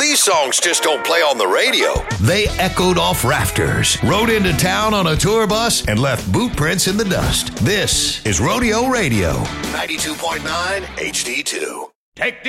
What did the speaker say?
These songs just don't play on the radio. They echoed off rafters, rode into town on a tour bus, and left boot prints in the dust. This is Rodeo Radio, 92.9 HD2. Take